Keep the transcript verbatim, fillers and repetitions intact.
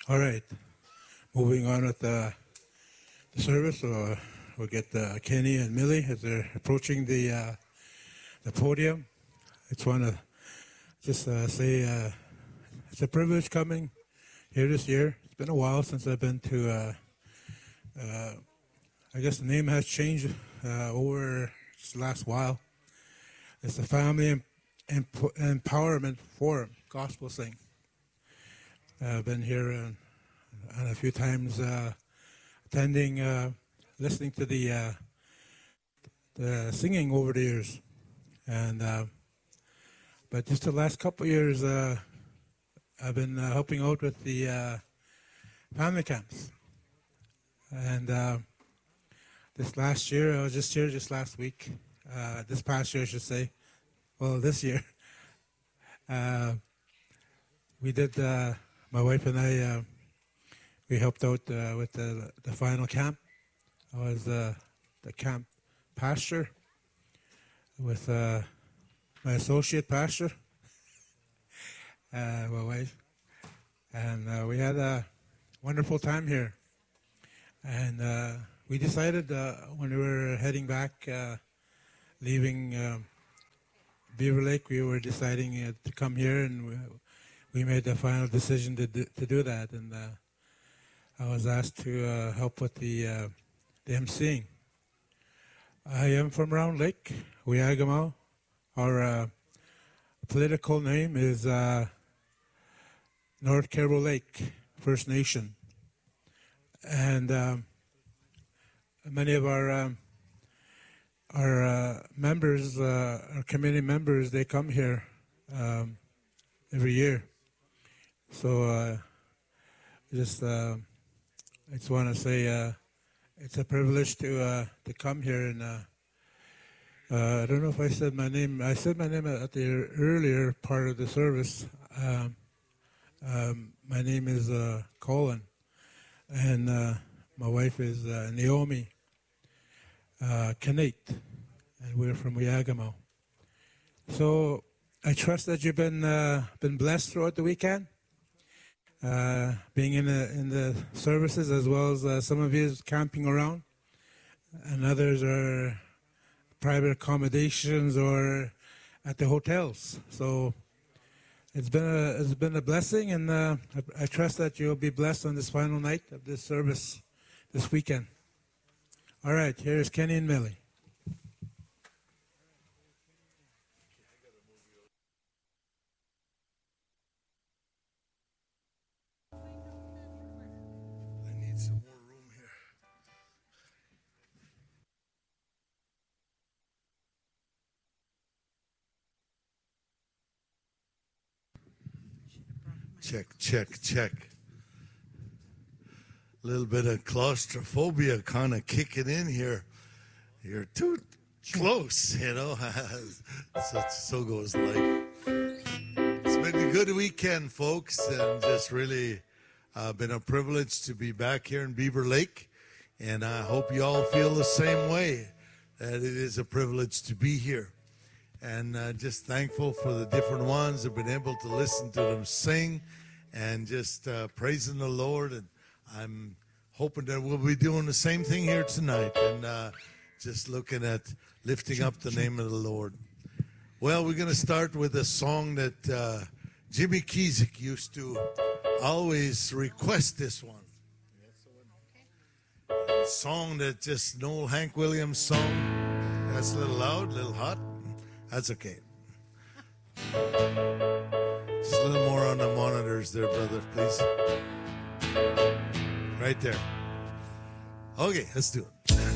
All right. Moving on with the, the service, uh, we'll get uh, Kenny and Millie as they're approaching the uh, the podium. I just want to just uh, say uh, it's a privilege coming here this year. It's been a while since I've been to, uh, uh, I guess the name has changed uh, over this last while. It's the Family em- em- Empowerment Forum, Gospel Sing. I've been here uh, a few times uh, attending, uh, listening to the, uh, the singing over the years. And uh, but just the last couple of years, uh, I've been uh, helping out with the uh, family camps. And uh, this last year, I was just here just last week, uh, this past year I should say, well this year, uh, we did, uh, my wife and I, uh, we helped out uh, with the, the final camp. I was uh, the camp pastor with uh, my associate pastor, uh, my wife, and uh, we had a wonderful time here. And uh, we decided uh, when we were heading back, uh, leaving uh, Beaver Lake, we were deciding uh, to come here, and we, we made the final decision to do, to do that. And uh, I was asked to uh, help with the, uh, the emceeing. I am from Round Lake, Wiagamo. Our uh, political name is uh, North Caribou Lake First Nation. And um, many of our um, our uh, members, uh, our community members, they come here um, every year. So uh, just uh, I just want to say uh, it's a privilege to uh, to come here. And uh, uh, I don't know if I said my name. I said my name at the earlier part of the service. Um, um, my name is uh, Colin. And uh, my wife is uh, Naomi uh, Kanate, and we're from Wiagamo. So I trust that you've been uh, been blessed throughout the weekend, uh, being in the in the services, as well as uh, some of you camping around, and others are private accommodations or at the hotels. So It's been a it's been a blessing, and uh, I, I trust that you'll be blessed on this final night of this service this weekend. All right, here's Kenny and Millie. I need some more room here. Check, check, check. A little bit of claustrophobia kind of kicking in here. You're too close, you know. so, so goes life. It's been a good weekend, folks, and just really uh, been a privilege to be back here in Beaver Lake. And I hope you all feel the same way, that it is a privilege to be here. And uh, just thankful for the different ones that have been able to listen to them sing and just uh, praising the Lord. And I'm hoping that we'll be doing the same thing here tonight, and uh, just looking at lifting up the name of the Lord. Well, we're going to start with a song that uh, Jimmy Kizik used to always request this one. A song that just Noel Hank Williams song. That's a little loud, a little hot. That's okay. Just a little more on the monitors there, brother, please. Right there. Okay, let's do it.